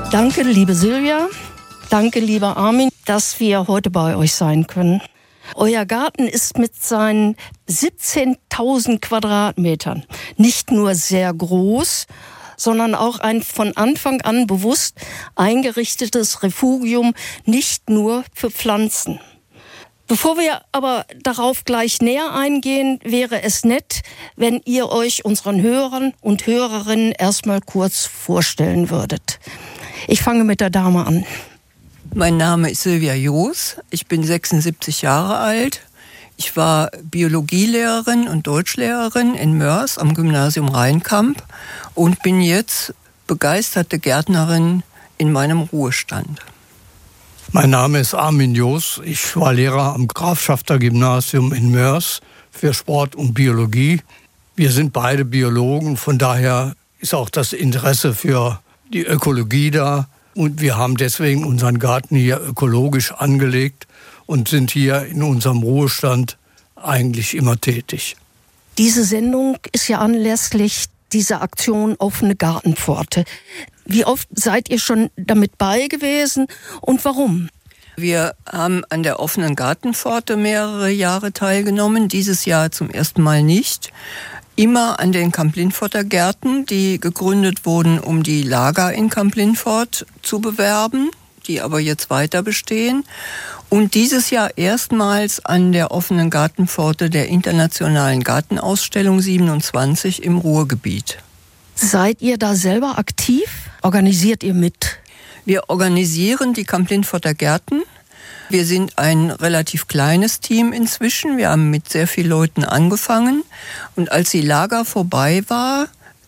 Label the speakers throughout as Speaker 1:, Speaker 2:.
Speaker 1: Danke, liebe Silvia. Danke, lieber Armin, dass wir heute bei euch sein können. Euer Garten ist mit seinen 17.000 Quadratmetern nicht nur sehr groß, sondern auch ein von Anfang an bewusst eingerichtetes Refugium, nicht nur für Pflanzen. Bevor wir aber darauf gleich näher eingehen, wäre es nett, wenn ihr euch unseren Hörern und Hörerinnen erstmal kurz vorstellen würdet. Ich fange mit der Dame an.
Speaker 2: Mein Name ist Silvia Joos, ich bin 76 Jahre alt. Ich war Biologielehrerin und Deutschlehrerin in Mörs am Gymnasium Rheinkamp und bin jetzt begeisterte Gärtnerin in meinem Ruhestand.
Speaker 3: Mein Name ist Armin Joos, ich war Lehrer am Grafschafter-Gymnasium in Mörs für Sport und Biologie. Wir sind beide Biologen, von daher ist auch das Interesse für die Ökologie da. Und wir haben deswegen unseren Garten hier ökologisch angelegt und sind hier in unserem Ruhestand eigentlich immer tätig.
Speaker 1: Diese Sendung ist ja anlässlich dieser Aktion Offene Gartenpforte. Wie oft seid ihr schon damit bei gewesen und warum?
Speaker 2: Wir haben an der offenen Gartenpforte mehrere Jahre teilgenommen, dieses Jahr zum ersten Mal nicht. Immer an den Kamp-Lindforter Gärten, die gegründet wurden, um die Lager in Kamp-Lindfort zu bewerben, die aber jetzt weiter bestehen. Und dieses Jahr erstmals an der offenen Gartenpforte der Internationalen Gartenausstellung 27 im Ruhrgebiet.
Speaker 1: Seid ihr da selber aktiv? Organisiert ihr mit?
Speaker 2: Wir organisieren die Kamp-Lindforter Gärten. Wir sind ein relativ kleines Team inzwischen. Wir haben mit sehr vielen Leuten angefangen. Und als die Lager vorbei war,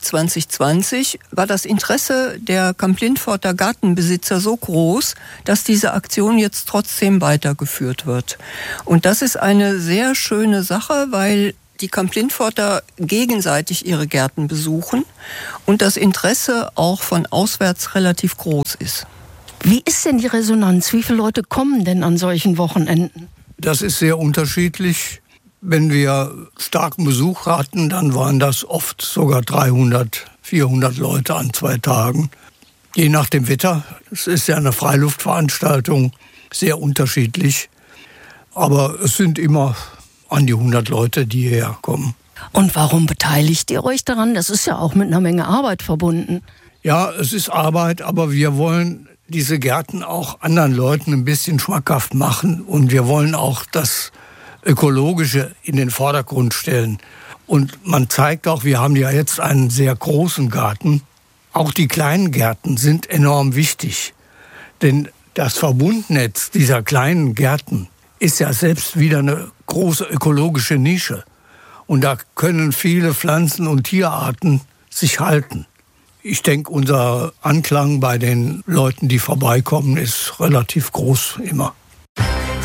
Speaker 2: 2020, war das Interesse der Kamp-Lindforter Gartenbesitzer so groß, dass diese Aktion jetzt trotzdem weitergeführt wird. Und das ist eine sehr schöne Sache, weil die Kamp-Lindforter gegenseitig ihre Gärten besuchen und das Interesse auch von auswärts relativ groß ist.
Speaker 1: Wie ist denn die Resonanz? Wie viele Leute kommen denn an solchen Wochenenden?
Speaker 3: Das ist sehr unterschiedlich. Wenn wir starken Besuch hatten, dann waren das oft sogar 300, 400 Leute an 2 Tagen. Je nach dem Wetter, es ist ja eine Freiluftveranstaltung, sehr unterschiedlich. Aber es sind immer an die 100 Leute, die hierher kommen.
Speaker 1: Und warum beteiligt ihr euch daran? Das ist ja auch mit einer Menge Arbeit verbunden.
Speaker 3: Ja, es ist Arbeit, aber wir wollen diese Gärten auch anderen Leuten ein bisschen schmackhaft machen. Und wir wollen auch das Ökologische in den Vordergrund stellen. Und man zeigt auch, wir haben ja jetzt einen sehr großen Garten. Auch die kleinen Gärten sind enorm wichtig. Denn das Verbundnetz dieser kleinen Gärten ist ja selbst wieder eine große ökologische Nische. Und da können viele Pflanzen- und Tierarten sich halten. Ich denke, unser Anklang bei den Leuten, die vorbeikommen, ist relativ groß immer.